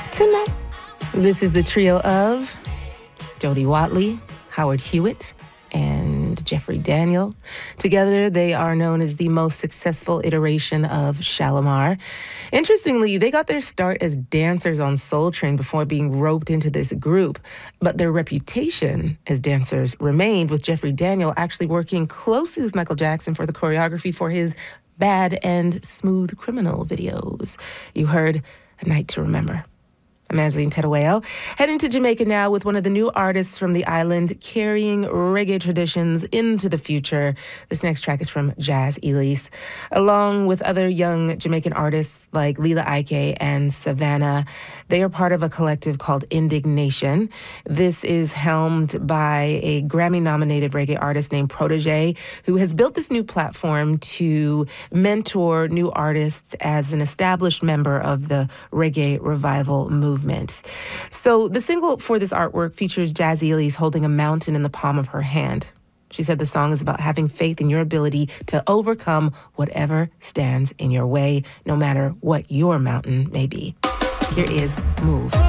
tonight. This is the trio of Jody Watley, Howard Hewitt, and Jeffrey Daniel. Together, they are known as the most successful iteration of Shalamar. Interestingly, they got their start as dancers on Soul Train before being roped into this group, but their reputation as dancers remained, with Jeffrey Daniel actually working closely with Michael Jackson for the choreography for his Bad and Smooth Criminal videos. You heard A Night to Remember. I'm Angeline Tedaweo, heading to Jamaica now with one of the new artists from the island carrying reggae traditions into the future. This next track is from Jazz Elise, along with other young Jamaican artists like Lila Ike and Savannah. They are part of a collective called Indignation. This is helmed by a Grammy-nominated reggae artist named Protege, who has built this new platform to mentor new artists as an established member of the reggae revival movement. So the single for this artwork features Jazzy Elise holding a mountain in the palm of her hand. She said the song is about having faith in your ability to overcome whatever stands in your way, no matter what your mountain may be. Here is Move.